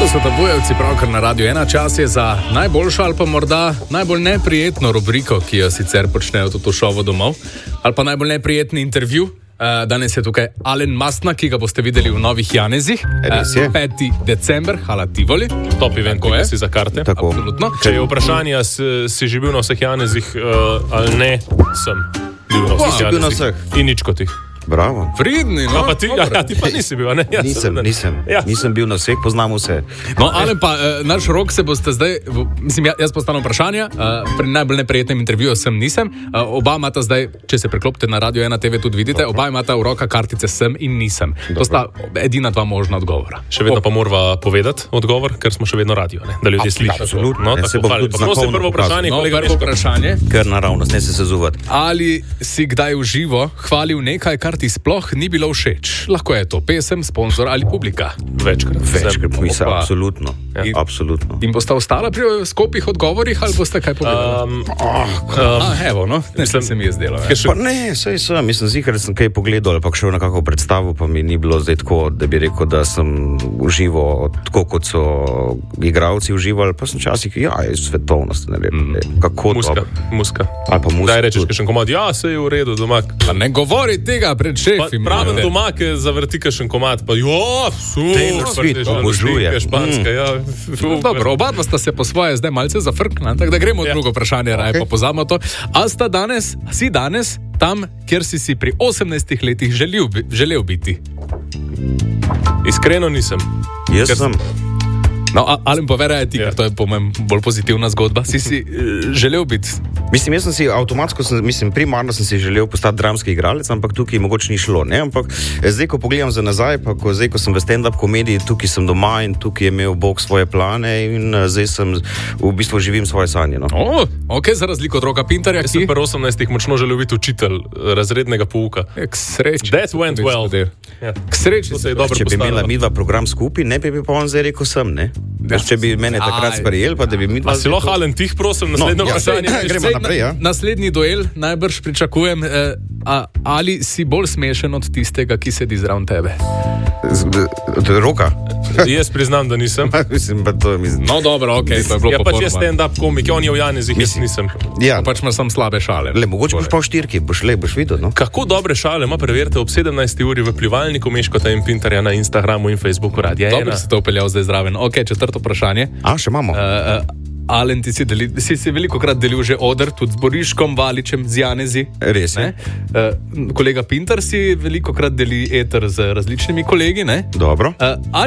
so Tabujevci pravkar na Radio 1. Čas je za najboljšo ali pa morda najbolj neprijetno rubriko, ki jo sicer počnejo tudi v šovu domov, ali pa najbolj neprijeten intervju. Danes je tukaj Alen Mastnak, ki ga boste videli v Novih Janezih. 5. december, hala Tivoli. Top event, ko si za karte. Tako. Absolutno. Če je vprašanje, si že bil na vseh Janezih ali ne, sem bil na vseh Janezih. Bil na vseh. In nič kot tih. Bravo. Fridni, no? Pa ti pa nisi bil, ne? Ja, Nisem bil na vseh, poznam vse. No, ali pa naš Rok se boste zdaj, jaz postavljam vprašanja, pri najbolj neprijetnem intervjuju nisem. Oba imata zdaj, če se preklopite na Radio 1 TV, tudi vidite, oba imata v rokah kartice sem in nisem. To sta edina dva možna odgovora. Še vedno pa morava povedati odgovor, ker smo še vedno radio, ne? Da ljudje slišijo. Absolutno. Prvo vprašanje, kolega vprašanje. Ker naravnost, ne se sezuvati. Ali si kdaj v živo hvalil nekaj, kar ti sploh ni bilo všeč? Lahko je to pesem, sponzor ali publika. Večkrat, mislim, absolutno. Ja. Absolutno. In boste ostala pri skopih odgovorih ali boste kaj povedali? Evo, no, mislim, se mi je zdelo. Pa ne, saj sem, mislim, zihar sem kaj pogledal ali pa šel na kakšno predstavo, pa mi ni bilo zdaj tako, da bi rekel, da sem užival tako, kot so igralci uživali, pa sem časih, je svetovnost, ne vem, kako muska. Ali pa muska. Daj rečeš, kakšen komad, se je v redu, doma. Pa ne govori tega pred šefi. Pravim doma, ki zavrti kakšen komad, pa Taylor Swift, obožuje. Španska, Dobro, oba sta se po svoje zdaj malce zafrknila, tako da gremo v drugo vprašanje, raje pa pozabimo to. A si danes tam, kjer si pri 18 letih želel biti? Iskreno nisem. Jaz sem. No, ali pa verjaj ti, ker to je po mojem bolj pozitivna zgodba. Si želel biti? Mislim, jaz sem si avtomatsko, primarno sem si želel postati dramski igralec, ampak tukaj mogoče ni šlo, ne? Ampak zdaj, ko pogledam za nazaj, pa ko sem v stand-up komediji, tukaj sem doma in tukaj je imel Bog svoje plane in zdaj sem v bistvu živim svoje sanje, no. Ok, za razliko od Roka Pintarja, ki sem pri 18 močno želel biti učitelj razrednega pouka. K sreči. That went well. K sreči se je dobro postavilo. Če bi imela midva program skupaj, ne bi pa on zdaj rekel sem, ne? Če bi mene takrat sprejel, pa da bi midva... A si lahko, Alen, tih prosim, naslednjo vprašanje. Gremo naprej, ja. Naslednji duel najbrž pričakujem, ali si bolj smešen od tistega, ki sedi zraven tebe? Od Roka? Jaz priznam, da nisem. No dobro, ok, to je bilo popolnoma. Ja, pač je stand-up komik, on je v Janezih, jaz nisem. Ja. Pač ima sam slabe šale. Mogoče boš pa v štirki, boš videl, no? Kako dobre šale ima, preverite ob 17. uri v plivalniku Meškota in Pintarja na Instagramu in Facebooku Radia 1. Dobro si to upeljal zdaj zraven. Ok, četrto vprašanje. Še imamo. Alen, ti si veliko krat delil že oder, tudi z Boriškom, Valičem, z Janezi. Res je. Kolega Pintar si veliko krat deli eter z različnimi kolegi, ne? Dobro.